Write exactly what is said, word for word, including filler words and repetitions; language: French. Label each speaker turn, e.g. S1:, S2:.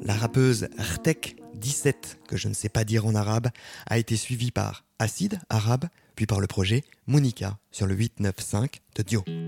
S1: La rappeuse Rtek dix-sept, que je ne sais pas dire en arabe, a été suivie par Acide, arabe, puis par le projet Monica sur le huit neuf cinq de Dio.